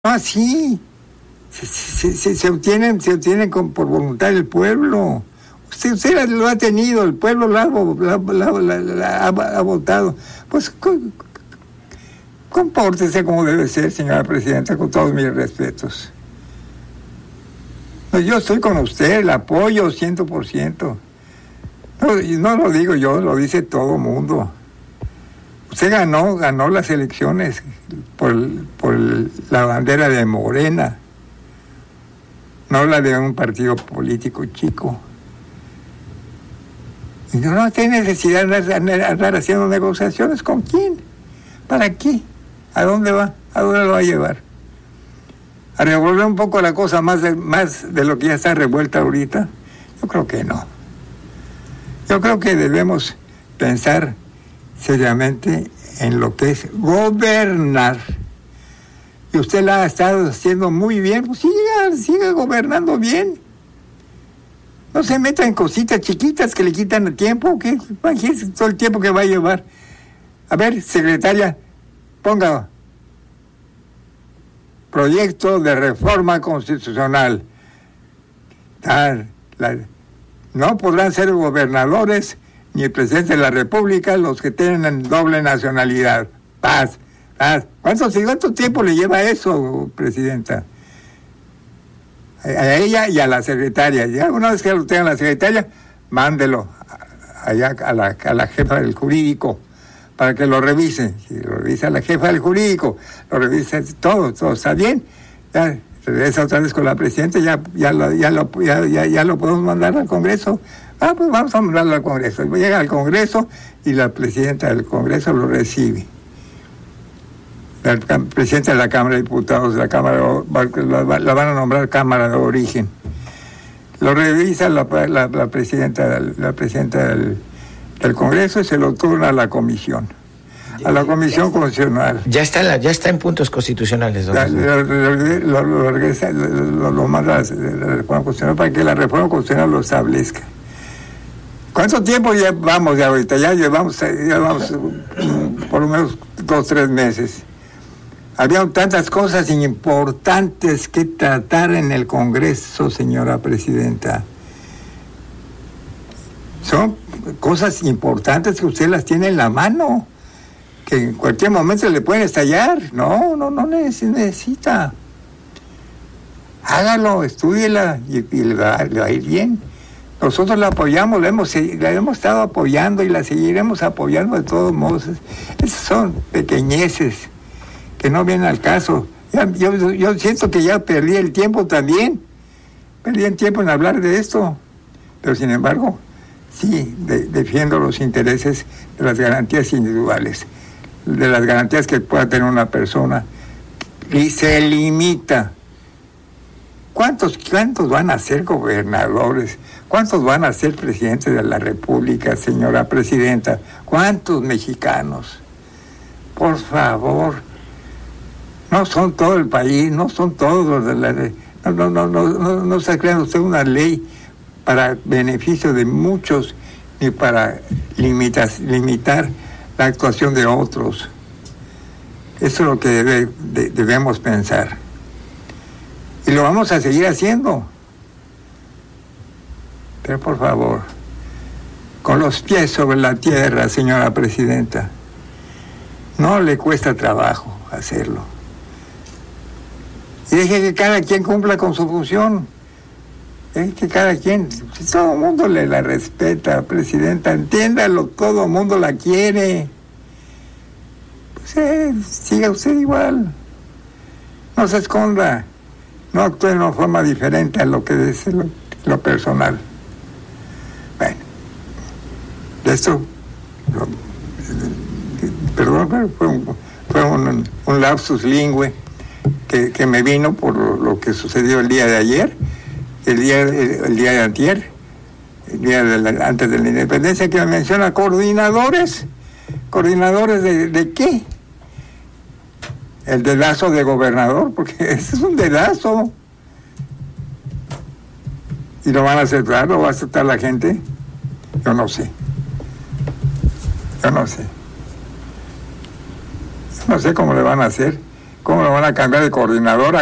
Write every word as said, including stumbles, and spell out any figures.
Ah, sí, se, se, se, se obtienen, se obtienen con, por voluntad del pueblo. Usted, usted lo ha tenido, el pueblo lo ha, la, la, la, la, ha, ha votado. Pues con, compórtese como debe ser, señora presidenta, con todos mis respetos. No, yo estoy con usted, la apoyo ciento por ciento. No, no lo digo yo, lo dice todo el mundo. Usted ganó, ganó las elecciones por, por la bandera de Morena, no la de un partido político chico. Y no, no tiene necesidad de andar, andar haciendo negociaciones. ¿Con quién? ¿Para qué? ¿A dónde va? ¿A dónde lo va a llevar? ¿A revolver un poco la cosa más de, más de lo que ya está revuelta ahorita? Yo creo que no. Yo creo que debemos pensar seriamente en lo que es gobernar. Y usted la ha estado haciendo muy bien, pues siga, siga gobernando bien. No se meta en cositas chiquitas que le quitan el tiempo, que imagínese todo el tiempo que va a llevar. A ver, secretaria, ponga proyecto de reforma constitucional. Ah, la, no podrán ser gobernadores ni el presidente de la República los que tienen doble nacionalidad. Paz, paz. ¿Cuánto, cuánto tiempo le lleva eso, presidenta? A ella y a la secretaria. Ya una vez que lo tenga la secretaria, mándelo allá a la, a la jefa del jurídico para que lo revise. Si lo revisa la jefa del jurídico, lo revisa todo, todo está bien. Ya regresa otra vez con la presidenta, ya, ya, lo, ya, lo, ya, ya, ya lo podemos mandar al Congreso. Ah, pues vamos a mandarlo al Congreso. Llega al Congreso y la presidenta del Congreso lo recibe. La presidenta de la Cámara de Diputados, la Cámara, la, la van a nombrar Cámara de Origen. Lo revisa la, la, la presidenta, la presidenta del, del Congreso y se lo turna a la comisión, a la Comisión Constitucional. Ya está, la, ya está en puntos constitucionales. La, lo, lo, lo, regresa, lo, lo manda a la reforma constitucional para que la reforma constitucional lo establezca. ¿Cuánto tiempo llevamos ya ahorita? Ya llevamos, ya llevamos por lo menos dos, tres meses. Había tantas cosas importantes que tratar en el Congreso, señora presidenta. Son cosas importantes que usted las tiene en la mano, que en cualquier momento le pueden estallar. No, no, no necesita. Hágalo, estúdiela y, y le, va, le va a ir bien. Nosotros la apoyamos, la hemos, la hemos estado apoyando y la seguiremos apoyando de todos modos. Esas son pequeñeces que no vienen al caso. Ya, yo, yo siento que ya perdí el tiempo también. Perdí el tiempo en hablar de esto. Pero sin embargo, sí, de, defiendo los intereses de las garantías individuales, de las garantías que pueda tener una persona. Y se limita. ¿Cuántos, cuántos van a ser gobernadores? ¿Cuántos van a ser presidentes de la República, señora presidenta? ¿Cuántos mexicanos? Por favor. No son todo el país, no son todos. De la, no, no, no, no, no, no se crea usted una ley para beneficio de muchos ni para limitas, limitar la actuación de otros. Eso es lo que debe, de, debemos pensar. Y lo vamos a seguir haciendo. Pero por favor, con los pies sobre la tierra, señora presidenta. No le cuesta trabajo hacerlo. Y deje que cada quien cumpla con su función. Deje que cada quien, si todo el mundo le la respeta, presidenta, entiéndalo, todo el mundo la quiere. Pues eh, siga usted igual. No se esconda. No actúe de una forma diferente a lo que es lo, lo personal. Bueno, de esto, lo, perdón, pero fue un, fue un, un lapsus lingüe que, que me vino por lo que sucedió el día de ayer, el día, el, el día de antier, el día de la, antes de la independencia, que me menciona coordinadores. ¿Coordinadores de, de qué? El dedazo de gobernador, porque ese es un dedazo. ¿Y lo van a aceptar? ¿Lo va a aceptar la gente? Yo no sé. Yo no sé. Yo no sé cómo le van a hacer. ¿Cómo lo van a cambiar de coordinadora?